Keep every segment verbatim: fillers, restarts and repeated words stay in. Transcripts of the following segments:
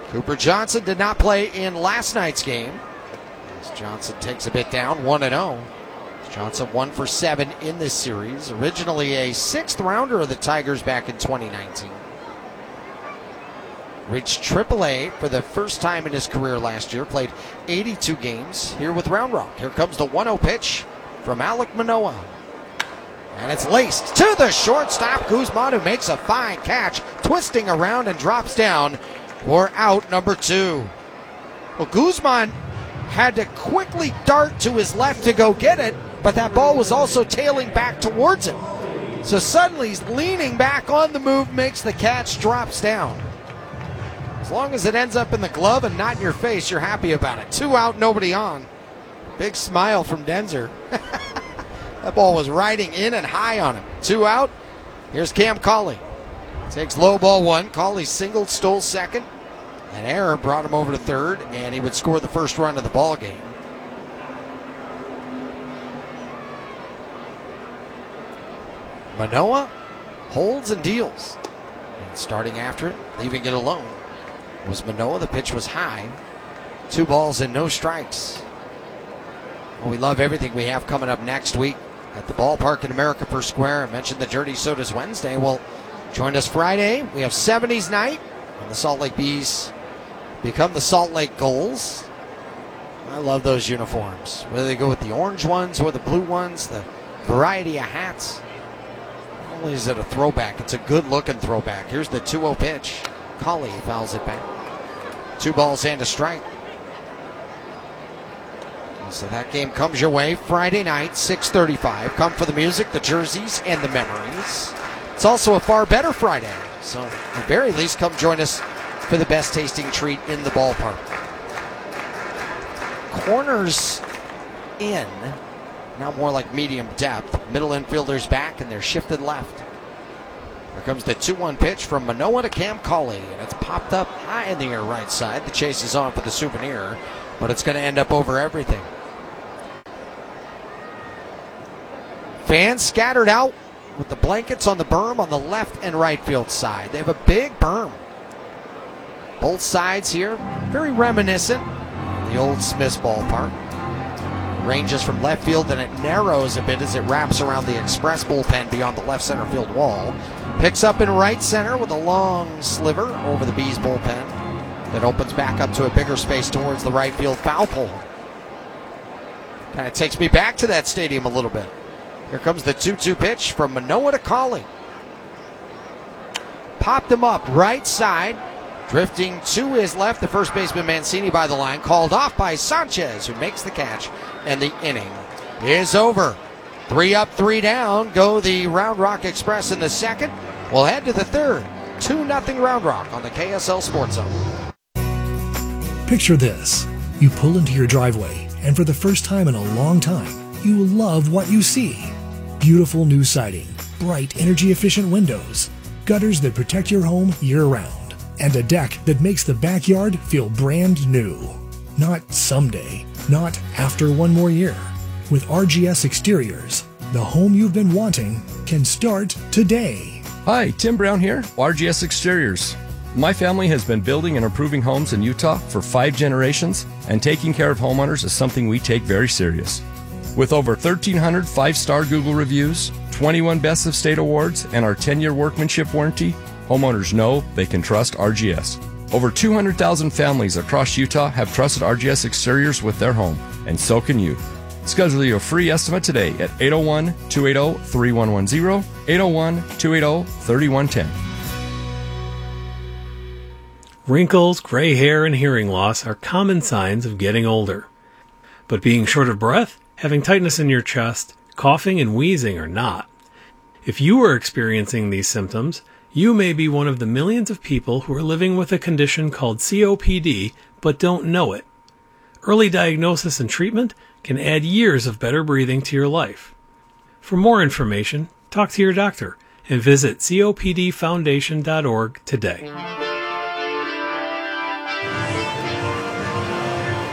Cooper Johnson did not play in last night's game. As Johnson takes a bit down, one and oh. Johnson one for seven in this series. Originally a sixth rounder of the Tigers back in twenty nineteen. Reached triple A for the first time in his career last year. Played eighty-two games here with Round Rock. Here comes the one oh pitch from Alek Manoah. And it's laced to the shortstop, Guzman, who makes a fine catch, twisting around and drops down for out number two. Well, Guzman had to quickly dart to his left to go get it, but that ball was also tailing back towards him. So suddenly he's leaning back on the move, makes the catch, drops down. As long as it ends up in the glove and not in your face, you're happy about it. Two out, nobody on. Big smile from Denzer. That ball was riding in and high on him. Two out. Here's Cam Cauley. Takes low ball one. Cauley singled, stole second. An error brought him over to third, and he would score the first run of the ball game. Manoah holds and deals. And starting after it, leaving it alone, was Manoah. The pitch was high. Two balls and no strikes. Well, we love everything we have coming up next week at the ballpark in America Per Square. I mentioned the Dirty Sodas Wednesday. Well, join us Friday. We have seventies night, and the Salt Lake Bees become the Salt Lake Gulls. I love those uniforms. Whether they go with the orange ones or the blue ones, the variety of hats. Not only is it a throwback, it's a good-looking throwback. Here's the two oh pitch. Cauley fouls it back. Two balls and a strike. So that game comes your way Friday night, six thirty-five. Come for the music, the jerseys, and the memories. It's also a far better Friday. So at the very least, come join us for the best tasting treat in the ballpark. Corners in, now more like medium depth. Middle infielders back, and they're shifted left. Here comes the two one pitch from Manoah to Cam Cauley, and it's popped up high in the air right side. The chase is on for the souvenir, but it's going to end up over everything. Fans scattered out with the blankets on the berm on the left and right field side. They have a big berm. Both sides here, very reminiscent of the old Smiths ballpark. Ranges from left field, and it narrows a bit as it wraps around the Express bullpen beyond the left center field wall. Picks up in right center with a long sliver over the Bees bullpen that opens back up to a bigger space towards the right field foul pole. Kind of takes me back to that stadium a little bit. Here comes the two two pitch from Manoah to Cauley. Popped him up right side. Drifting to his left, the first baseman Mancini by the line. Called off by Sanchez, who makes the catch. And the inning is over. Three up, three down. Go the Round Rock Express in the second. We'll head to the third. two nothing Round Rock on the K S L Sports Zone. Picture this. You pull into your driveway, and for the first time in a long time, you will love what you see. Beautiful new siding, bright, energy-efficient windows, gutters that protect your home year-round, and a deck that makes the backyard feel brand new. Not someday, not after one more year. With R G S Exteriors, the home you've been wanting can start today. Hi, Tim Brown here, R G S Exteriors. My family has been building and improving homes in Utah for five generations, and taking care of homeowners is something we take very serious. With over thirteen hundred five-star Google reviews, twenty-one Best of State awards, and our ten-year workmanship warranty, homeowners know they can trust R G S. Over two hundred thousand families across Utah have trusted R G S Exteriors with their home, and so can you. Schedule your free estimate today at eight oh one, two eight oh, three one one zero, eight oh one, two eight oh, three one one zero. Wrinkles, gray hair, and hearing loss are common signs of getting older. But being short of breath, having tightness in your chest, coughing, and wheezing are not. If you are experiencing these symptoms, you may be one of the millions of people who are living with a condition called C O P D but don't know it. Early diagnosis and treatment can add years of better breathing to your life. For more information, talk to your doctor and visit copd foundation dot org today.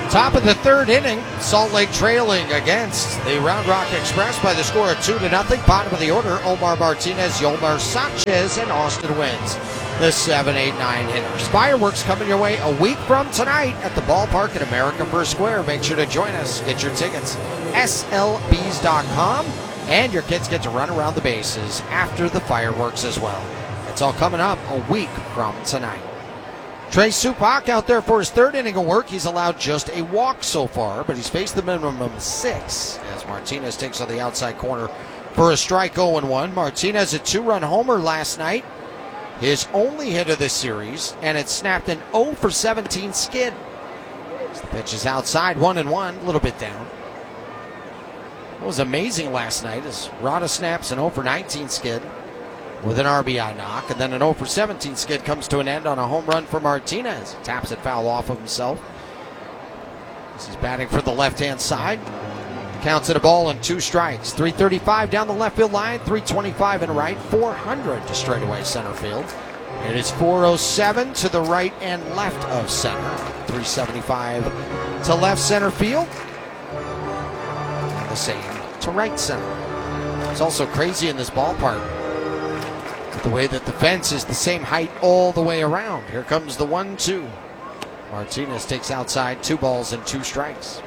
Top of the third inning, Salt Lake trailing against the Round Rock Express by the score of two to nothing. Bottom of the order, Omar Martinez, Yolmer Sanchez, and Austin Wins, the seven, eight, nine hitters. Fireworks coming your way a week from tonight at the ballpark at America First Square. Make sure to join us. Get your tickets, S L Bs dot com, and your kids get to run around the bases after the fireworks as well. It's all coming up a week from tonight. Trey Supak out there for his third inning of work. He's allowed just a walk so far, but he's faced the minimum of six as Martinez takes on the outside corner for a strike. Oh and one. Martinez a two-run homer last night, his only hit of this series, and it snapped an oh for seventeen skid. The pitch is outside, one and one, a little bit down. It was amazing last night as Rada snaps an oh for nineteen skid with an R B I knock, and then an oh for seventeen skid comes to an end on a home run for Martinez. He taps it foul off of himself. This is batting for the left-hand side. Counts it a ball and two strikes. three thirty-five down the left field line, three twenty-five in right, four hundred to straightaway center field. It is four oh seven to the right and left of center. three seventy-five to left center field. And the same to right center. It's also crazy in this ballpark, the way that the fence is the same height all the way around. Here comes the one two. Martinez takes outside, two balls and two strikes.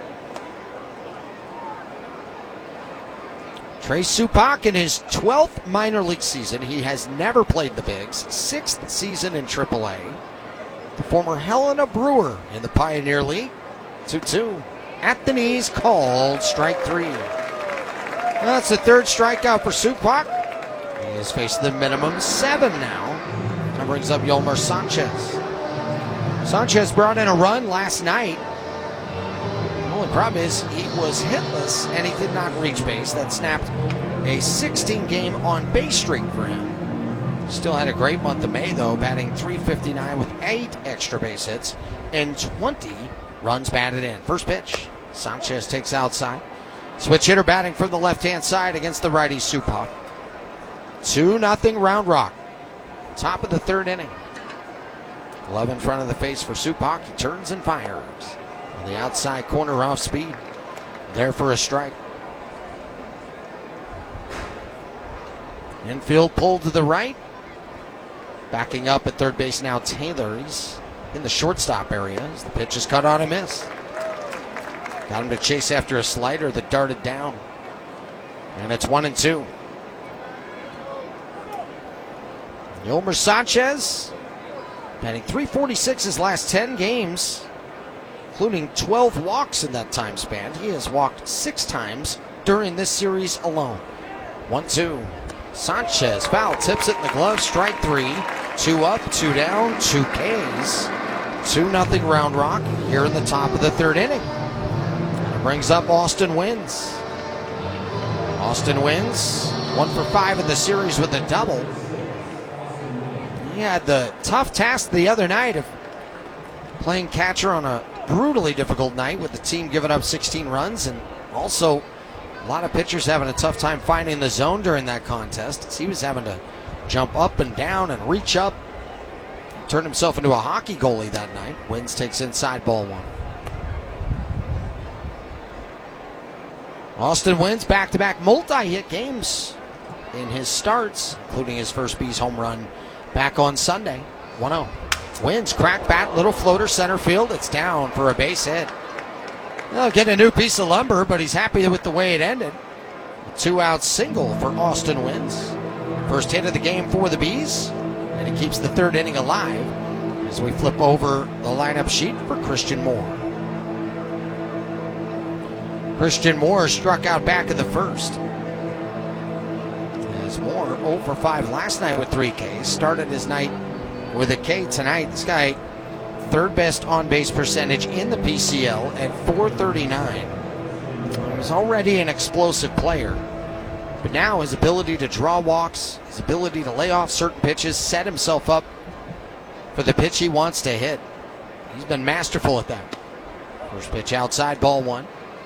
Trey Supak in his twelfth minor league season. He has never played the bigs. Sixth season in triple A. The former Helena Brewer in the Pioneer League. two two. At the knees, called strike three. That's the third strikeout for Supak. He has faced the minimum seven now. That brings up Yolmer Sanchez. Sanchez brought in a run last night. The only problem is he was hitless and he did not reach base. That snapped a sixteen game on base streak for him. Still had a great month of May though, batting three fifty-nine with eight extra base hits and twenty runs batted in. First pitch, Sanchez takes outside. Switch hitter batting from the left-hand side against the righty Supak. two nothing Round Rock. Top of the third inning. Glove in front of the face for Supak. He turns and fires. On the outside corner off speed. There for a strike. Infield pulled to the right. Backing up at third base now Taylor. He's in the shortstop area as the pitch is cut on a miss. Got him to chase after a slider that darted down. And it's one and two. Yolmer Sanchez batting three forty-six his last ten games, including twelve walks in that time span. He has walked six times during this series alone. one two. Sanchez foul, tips it in the glove, strike three. Two up, two down, two Ks. two nothing Round Rock here in the top of the third inning. It brings up Austin Wins. Austin Wins, one for five in the series with a double. He had the tough task the other night of playing catcher on a brutally difficult night with the team giving up sixteen runs, and also a lot of pitchers having a tough time finding the zone during that contest. He was having to jump up and down and reach up. He turned himself into a hockey goalie that night. Wins takes inside, ball one. Austin Wins back-to-back multi-hit games in his starts, including his first Bees home run back on Sunday. one oh. Wins, crack bat, little floater center field. It's down for a base hit. Well, getting a new piece of lumber, but he's happy with the way it ended. A two-out single for Austin Wins. First hit of the game for the Bees, and he keeps the third inning alive as we flip over the lineup sheet for Christian Moore. Christian Moore struck out back in the first. As Moore oh for five last night with three Ks. Started his night with a K tonight. This guy, third best on-base percentage in the P C L at four thirty-nine. He was already an explosive player, but now his ability to draw walks, his ability to lay off certain pitches, set himself up for the pitch he wants to hit. He's been masterful at that. First pitch outside, ball one.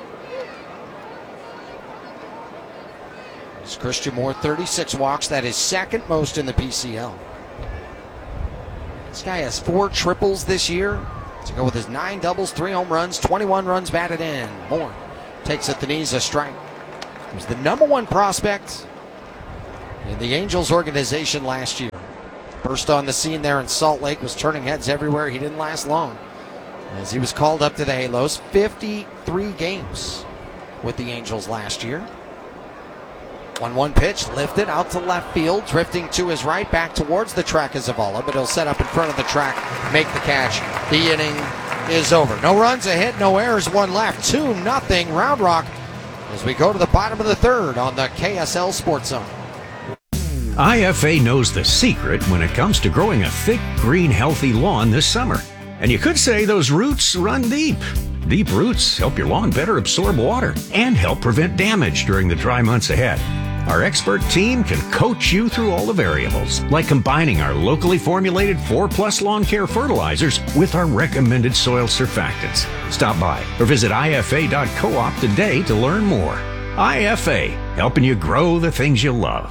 It's Christian Moore, thirty-six walks. That is second most in the P C L. This guy has four triples this year, to go with his nine doubles, three home runs, twenty-one runs batted in. Moore takes at the knees a strike. He was the number one prospect in the Angels organization last year. Burst on the scene there in Salt Lake, was turning heads everywhere. He didn't last long as he was called up to the Halos. fifty-three games with the Angels last year. one one pitch, lifted out to left field, drifting to his right, back towards the track of Zavala, but he'll set up in front of the track, make the catch. The inning is over. No runs, a hit, no errors, one left. two nothing Round Rock as we go to the bottom of the third on the K S L Sports Zone. I F A knows the secret when it comes to growing a thick, green, healthy lawn this summer. And you could say those roots run deep. Deep roots help your lawn better absorb water and help prevent damage during the dry months ahead. Our expert team can coach you through all the variables, like combining our locally formulated four plus lawn care fertilizers with our recommended soil surfactants. Stop by or visit I F A dot coop today to learn more. I F A, helping you grow the things you love.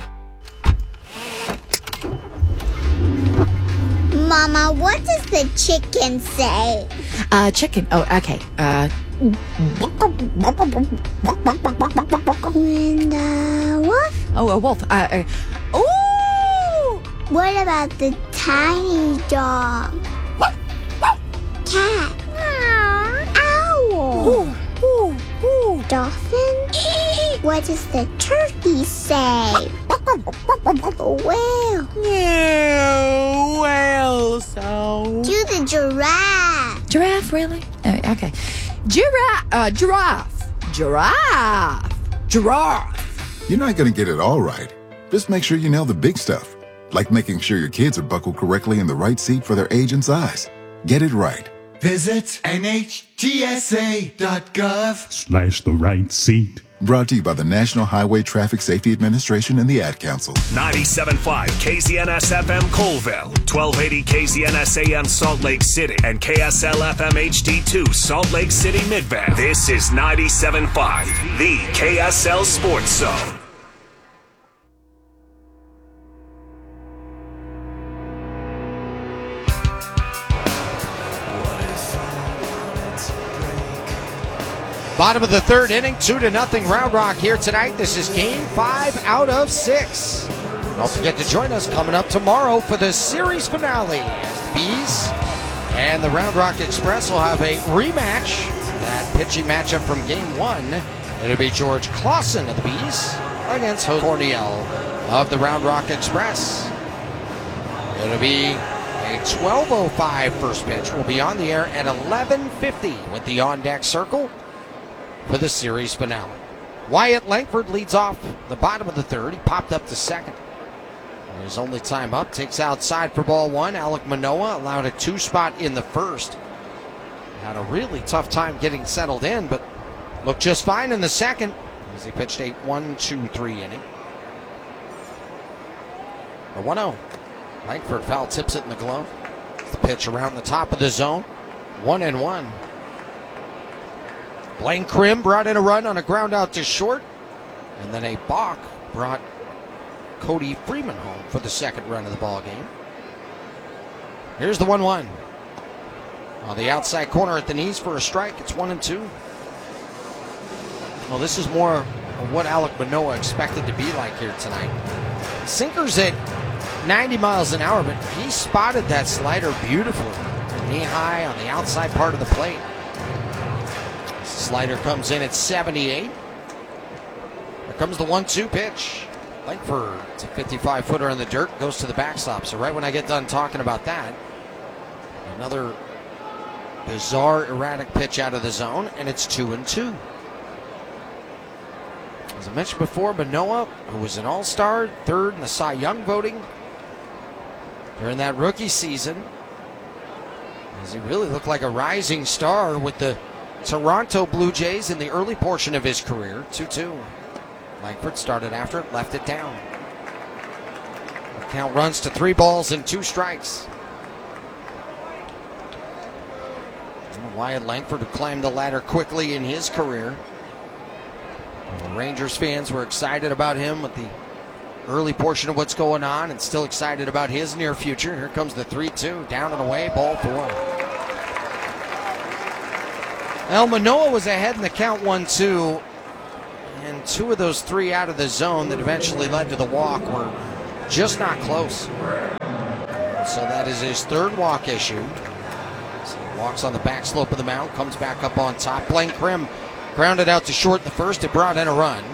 Mama, what does the chicken say? Uh, chicken. Oh, okay. Uh, And the wolf? oh, a wolf. Uh, uh, ooh! What about the tiny dog? Cat? Owl? Ooh, ooh, ooh. Dolphin? What does the turkey say? Whale? Yeah, well, so. Do the giraffe? Giraffe, really? Oh, okay. Giraffe. Uh, giraffe. Giraffe. Giraffe. You're not going to get it all right. Just make sure you nail the big stuff, like making sure your kids are buckled correctly in the right seat for their age and size. Get it right. Visit N H T S A dot gov slash the right seat. Brought to you by the National Highway Traffic Safety Administration and the Ad Council. ninety-seven point five K Z N S F M Colville, twelve eighty K Z N S A M Salt Lake City, and K S L F M H D two Salt Lake City Midvale. This is ninety-seven point five, the K S L Sports Zone. Bottom of the third inning, two to nothing Round Rock here tonight. This is game five out of six. Don't forget to join us coming up tomorrow for the series finale. As the Bees and the Round Rock Express will have a rematch. That pitching matchup from game one. It'll be George Clausen of the Bees against Jose Corniel of the Round Rock Express. It'll be a twelve oh five first pitch. We'll be on the air at eleven fifty with the on-deck circle for the series finale. Wyatt Langford leads off the bottom of the third. He popped up to second. His only time up, takes outside for ball one. Alec Manoah allowed a two spot in the first. Had a really tough time getting settled in, but looked just fine in the second as he pitched a one two three inning. A one oh. Langford foul tips it in the glove. The pitch around the top of the zone. One and one. Blaine Krim brought in a run on a ground out to short. And then a balk brought Cody Freeman home for the second run of the ball game. Here's the one one. On the outside corner at the knees for a strike. It's one and two. Well, this is more of what Alec Manoah expected to be like here tonight. Sinker's at ninety miles an hour, but he spotted that slider beautifully. Knee high on the outside part of the plate. Slider comes in at seventy-eight. Here comes the one two pitch. Langford, it's a fifty-five footer in the dirt, goes to the backstop. So right when I get done talking about that, another bizarre, erratic pitch out of the zone, and it's two and two. As I mentioned before, Manoah, who was an all-star, third in the Cy Young voting during that rookie season, as he really looked like a rising star with the Toronto Blue Jays in the early portion of his career. two two. Langford started after it, left it down. The count runs to three balls and two strikes. And Wyatt Langford, who climbed the ladder quickly in his career. The Rangers fans were excited about him with the early portion of what's going on and still excited about his near future. Here comes the three two, down and away, ball four. Well, Manoah was ahead in the count one two, and two of those three out of the zone that eventually led to the walk were just not close. So that is his third walk issued. So he walks on the back slope of the mound, comes back up on top. Blaine Krim grounded out to short in the first. It brought in a run.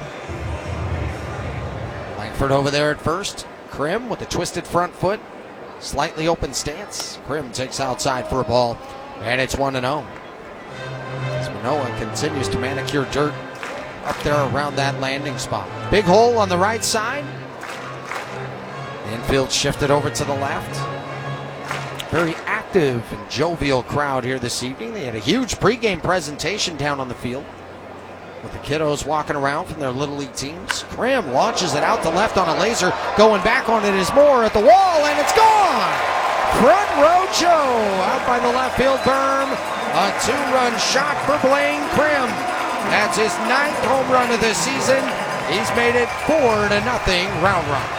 Langford over there at first. Krim with a twisted front foot, slightly open stance. Krim takes outside for a ball, and it's one and oh. As Manoah continues to manicure dirt up there around that landing spot. Big hole on the right side. The infield shifted over to the left. Very active and jovial crowd here this evening. They had a huge pregame presentation down on the field with the kiddos walking around from their Little League teams. Krim launches it out to left on a laser. Going back on it is Moore at the wall, and it's gone! Front row Joe out by the left field berm. A two-run shot for Blaine Krim. That's his ninth home run of the season. He's made it four to nothing Round Rock.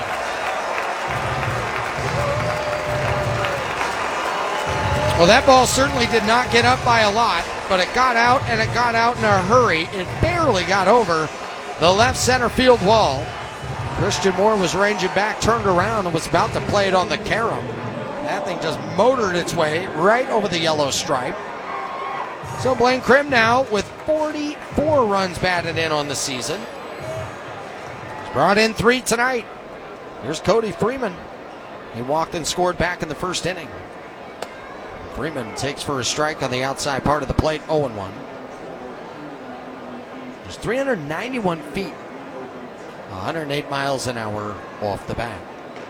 Well, that ball certainly did not get up by a lot, but it got out, and it got out in a hurry. It barely got over the left center field wall. Christian Moore was ranging back, turned around, and was about to play it on the carom. That thing just motored its way right over the yellow stripe. So Blaine Krim now with forty-four runs batted in on the season. He's brought in three tonight. Here's Cody Freeman. He walked and scored back in the first inning. Freeman takes for a strike on the outside part of the plate, oh and one. There's three hundred ninety-one feet, one hundred eight miles an hour off the bat.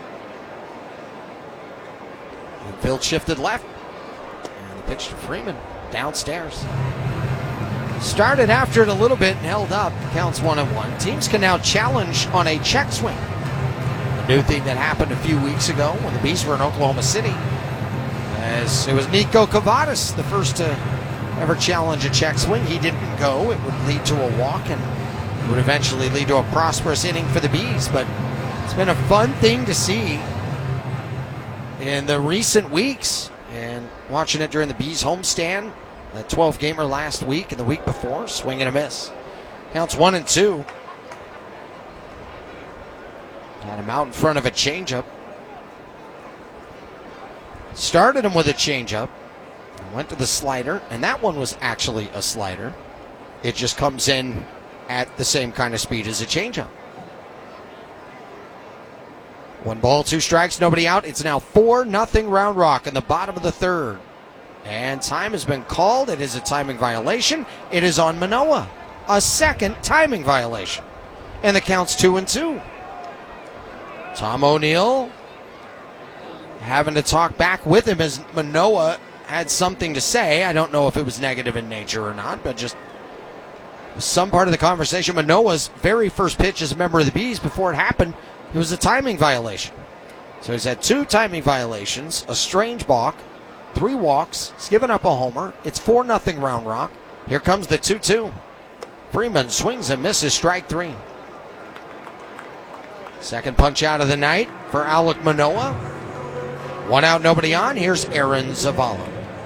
Infield shifted left, and the pitch to Freeman downstairs. Started after it a little bit and held up. Counts one and one. Teams can now challenge on a check swing. A new thing that happened a few weeks ago when the Bees were in Oklahoma City. As it was Nico Cavadas, the first to ever challenge a check swing. He didn't go. It would lead to a walk and would eventually lead to a prosperous inning for the Bees. But it's been a fun thing to see in the recent weeks. And watching it during the Bees homestand, that twelve gamer last week and the week before, swing and a miss. Counts one and two. Got him out in front of a changeup. Started him with a changeup, went to the slider, and that one was actually a slider. It just comes in at the same kind of speed as a changeup. One ball, two strikes, nobody out. It's now four nothing Round Rock in the bottom of the third. And time has been called. It is a timing violation. It is on Manoah. A second timing violation. And the count's two and two. Tom O'Neill having to talk back with him as Manoah had something to say. I don't know if it was negative in nature or not, but just some part of the conversation. Manoah's very first pitch as a member of the Bees, before it happened, it was a timing violation. So he's had two timing violations, a strange balk, three walks, he's given up a homer. It's four nothing Round Rock. Here comes the two two. Freeman swings and misses, strike three. Second punch out of the night for Alek Manoah. One out, nobody on. Here's Aaron Zavala.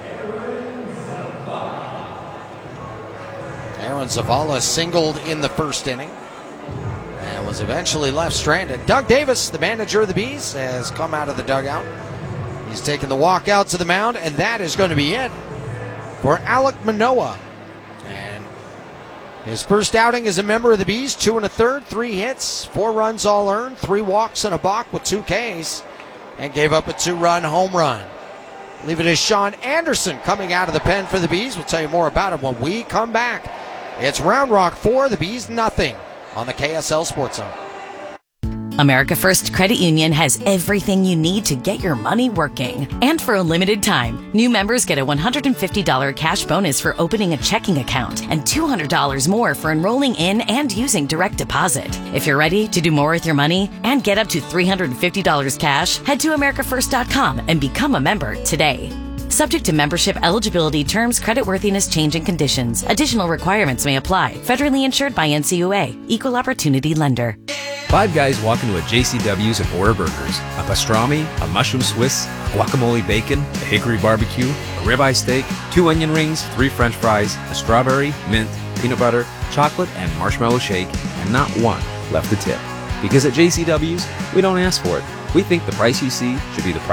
Aaron Zavala singled in the first inning and was eventually left stranded. Doug Davis, the manager of the Bees, has come out of the dugout. He's taken the walk out to the mound, and that is going to be it for Alek Manoah. And his first outing as a member of the Bees, two and a third, three hits, four runs all earned, three walks and a balk with two Ks. And gave up a two-run home run. Leave it as Sean Anderson coming out of the pen for the Bees. We'll tell you more about him when we come back. It's Round Rock four, the Bees nothing on the K S L Sports Zone. America First Credit Union has everything you need to get your money working. And for a limited time, new members get a one hundred fifty dollars cash bonus for opening a checking account and two hundred dollars more for enrolling in and using direct deposit. If you're ready to do more with your money and get up to three hundred fifty dollars cash, head to america first dot com and become a member today. Subject to membership eligibility, terms, creditworthiness, change, and conditions. Additional requirements may apply. Federally insured by N C U A. Equal Opportunity Lender. Five guys walk into a J C W's and order burgers. A pastrami, a mushroom Swiss, guacamole bacon, a hickory barbecue, a ribeye steak, two onion rings, three french fries, a strawberry, mint, peanut butter, chocolate, and marshmallow shake, and not one left to tip. Because at J C W's, we don't ask for it. We think the price you see should be the price